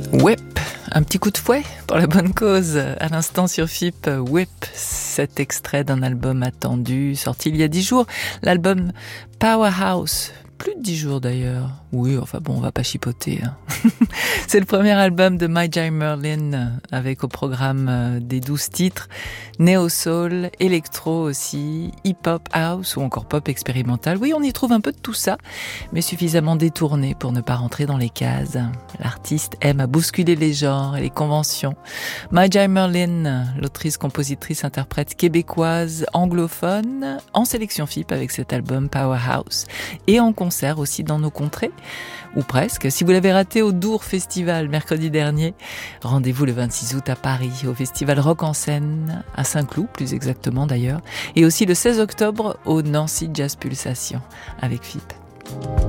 Whip, un petit coup de fouet pour la bonne cause. À l'instant sur FIP, Whip, cet extrait d'un album attendu, sorti il y a 10 jours, l'album Powerhouse. Plus de 10 jours d'ailleurs. Oui, enfin bon, on va pas chipoter. Hein. C'est le premier album de My J. Merlin avec au programme des 12 titres. Néo-soul, électro aussi, hip-hop house ou encore pop expérimental. Oui, on y trouve un peu de tout ça, mais suffisamment détourné pour ne pas rentrer dans les cases. L'artiste aime à bousculer les genres et les conventions. My J. Merlin, l'autrice, compositrice, interprète québécoise, anglophone, en sélection FIP avec cet album Powerhouse. Et en concert aussi dans nos contrées, ou presque. Si vous l'avez raté au Dour Festival mercredi dernier, rendez-vous le 26 août à Paris, au Festival Rock en Scène, à Saint-Cloud plus exactement d'ailleurs, et aussi le 16 octobre au Nancy Jazz Pulsation avec FIP.